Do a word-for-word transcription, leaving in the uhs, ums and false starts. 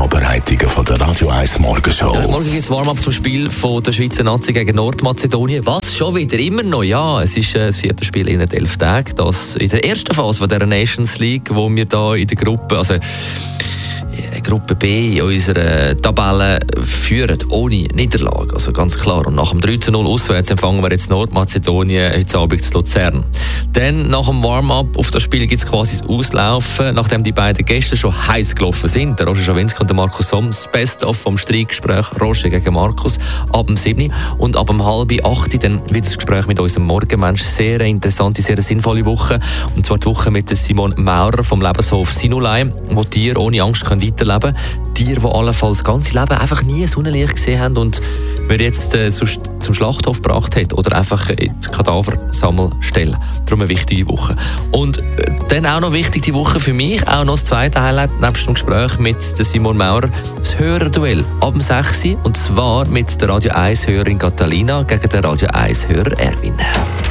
Vorbereitungen von der Radio eins Morgenshow. Ja, morgen gibt es Warm-up zum Spiel von der Schweizer Nazi gegen Nordmazedonien. Was? Schon wieder? Immer noch? Ja, es ist äh, das vierte Spiel in elf Tagen. Das in der ersten Phase von der Nations League, wo wir da in der Gruppe, also Gruppe B in unserer Tabelle führen, ohne Niederlage. Also ganz klar. Und nach dem drei zu null auswärts empfangen wir jetzt Nordmazedonien heute Abend zu Luzern. Dann nach dem Warm-up auf das Spiel gibt es quasi das Auslaufen, nachdem die beiden Gäste schon heiß gelaufen sind. Der Roger Schawinski und der Markus Somm, das Best-of vom Streitgespräch Roger gegen Markus ab dem sieben. Und ab dem halb acht dann wird das Gespräch mit unserem Morgenmensch. Sehr interessante, sehr sinnvolle Woche. Und zwar die Woche mit Simon Maurer vom Lebenshof Sinulei, wo Tiere ohne Angst können weiterleben können. Tiere, die allenfalls das ganze Leben einfach nie Sonnenlicht gesehen haben und wir jetzt äh, zum Schlachthof gebracht hat oder einfach in die Kadaversammelstelle. Darum eine wichtige Woche. Und äh, dann auch noch wichtig die Woche für mich, auch noch das zweite Highlight, nebst dem Gespräch mit Simon Maurer, das Hörerduell ab dem sechs und zwar mit der Radio eins Hörerin Catalina gegen den Radio eins Hörer Erwin.